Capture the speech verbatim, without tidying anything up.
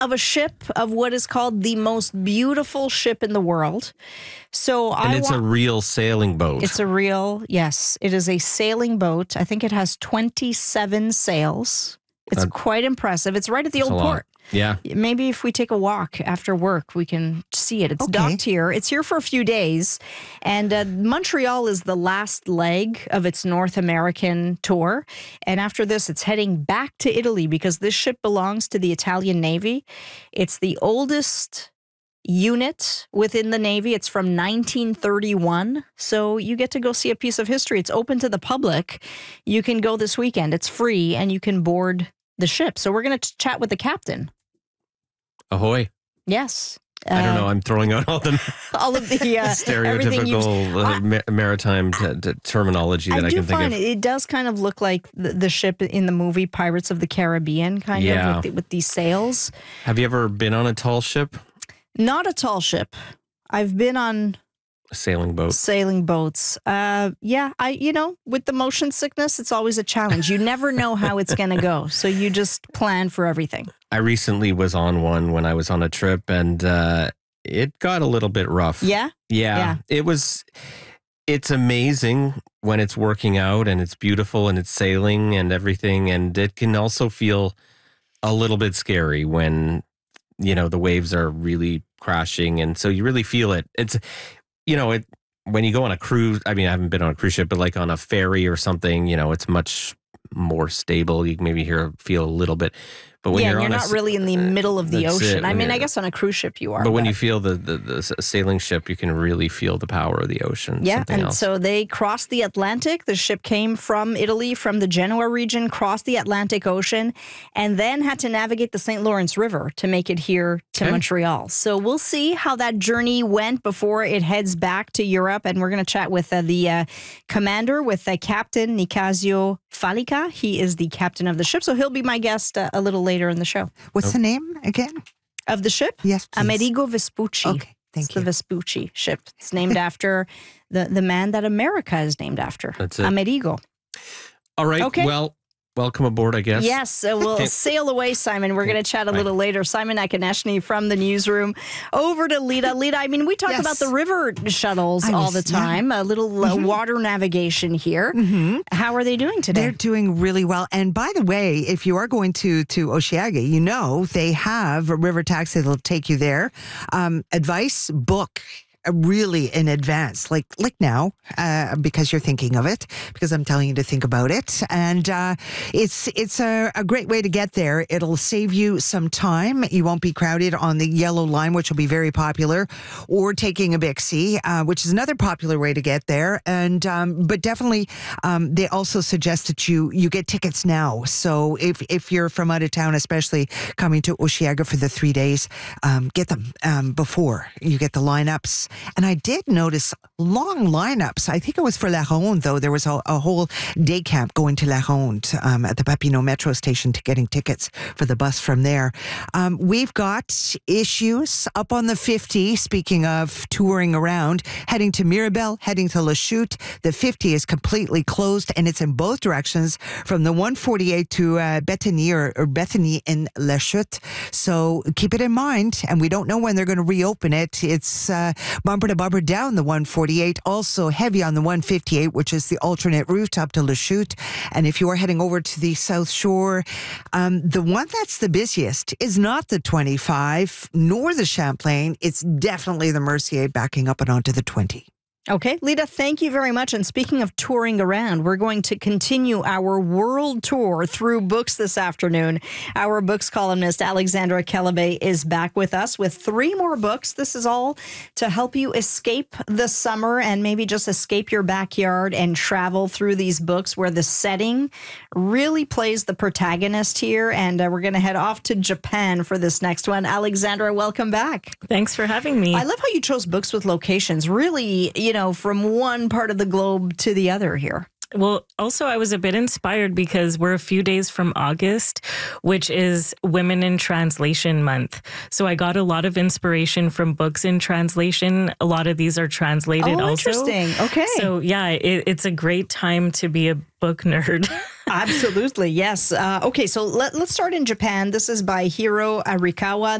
of a ship of what is called the most beautiful ship in the world. So and I it's wa- a real sailing boat. It's a real, yes, it is a sailing boat. I think it has twenty-seven sails. It's Uh, quite impressive. It's right at the That's old a lot. port. Yeah. Maybe if we take a walk after work, we can see it. It's Okay. docked here. It's here for a few days. And uh, Montreal is the last leg of its North American tour. And after this, it's heading back to Italy because this ship belongs to the Italian Navy. It's the oldest unit within the Navy. It's from nineteen thirty-one. So you get to go see a piece of history. It's open to the public. You can go this weekend. It's free and you can board the ship. So we're going to chat with the captain. Ahoy. Yes. I don't Uh, know. I'm throwing out all the all of the uh, everything you've- stereotypical uh, ma- maritime t- t- terminology that I, I do can think find of. it, it does kind of look like the, the ship in the movie Pirates of the Caribbean, kind Yeah. of with, the, with these sails. Have you ever been on a tall ship? Not a tall ship. I've been on A sailing boat? sailing boats. Uh, yeah, I you know with the motion sickness, it's always a challenge. You never know how it's going to go, so you just plan for everything. I recently was on one when I was on a trip, and uh, it got a little bit rough. Yeah, Yeah, Yeah. it was. It's amazing when it's working out and it's beautiful and it's sailing and everything, and it can also feel a little bit scary when you know the waves are really crashing, and so you really feel it. It's you know it when you go on a cruise. I mean, I haven't been on a cruise ship, but like on a ferry or something, you know, it's much more stable. You can maybe hear feel a little bit. But when yeah, you're, and you're on not a, s- really in the middle of the that's ocean. it, I when mean, I you're- guess on a cruise ship you are. But when you feel the, the, the sailing ship, you can really feel the power of the ocean. Yeah, Something and else. so they crossed the Atlantic. The ship came from Italy, from the Genoa region, crossed the Atlantic Ocean, and then had to navigate the Saint Lawrence River to make it here to Okay. Montreal. So we'll see how that journey went before it heads back to Europe. And we're going to chat with uh, the uh, commander, with uh, Captain Nicasio Falica. He is the captain of the ship, so he'll be my guest uh, a little later in the show. What's the name again? Of the ship? Yes, please. Amerigo Vespucci. Okay, thank it's you. the Vespucci ship. It's named after the, the man that America is named after. That's it. Amerigo. All right. Okay. Well, welcome aboard, I guess. Yes, so we'll Okay. sail away, Simon. We're going to chat a Bye. little later. Simon Akoneshny from the newsroom. Over to Lita. Lita, I mean, we talk Yes. about the river shuttles I all was- the time. A little uh, water navigation here. Mm-hmm. How are they doing today? They're doing really well. And by the way, if you are going to to Osheaga, you know they have a river taxi that'll take you there. Um, advice, book. uh, Really in advance, like like now, uh, because you're thinking of it, because I'm telling you to think about it, and uh, it's it's a, a great way to get there. It'll save you some time. You won't be crowded on the yellow line, which will be very popular, or taking a Bixi, uh, which is another popular way to get there. And um, but definitely, um, they also suggest that you you get tickets now. So if if you're from out of town, especially coming to Osheaga for the three days, um, get them um, before you get the lineups. And I did notice long lineups. I think it was for La Ronde, though. There was a, a whole day camp going to La Ronde um, at the Papineau metro station to getting tickets for the bus from there. Um, we've got issues up on the fifty, speaking of touring around, heading to Mirabel, heading to La Chute. The fifty is completely closed, and it's in both directions from the one forty-eight to uh, Bethany or, or Bethany in La Chute. So keep it in mind, and we don't know when they're going to reopen it. It's uh, bumper to bumper down the one forty-eight, also heavy on the one fifty-eight, which is the alternate route up to La Chute. And if you are heading over to the South Shore, um, the one that's the busiest is not the twenty-five nor the Champlain. It's definitely the Mercier backing up and onto the twenty. Okay, Lita, thank you very much. And speaking of touring around, we're going to continue our world tour through books this afternoon. Our books columnist, Alexandra Kelebe, is back with us with three more books. This is all to help you escape the summer and maybe just escape your backyard and travel through these books where the setting really plays the protagonist here. And uh, we're going to head off to Japan for this next one. Alexandra, welcome back. Thanks for having me. I love how you chose books with locations, really, you know, from one part of the globe to the other here. Well, also, I was a bit inspired because we're a few days from August, which is Women in Translation Month. So I got a lot of inspiration from books in translation. A lot of these are translated Oh, also. interesting. Okay. So, yeah, it, it's a great time to be a book nerd. Absolutely. Yes. Uh, okay. So let, let's start in Japan. This is by Hiro Arikawa.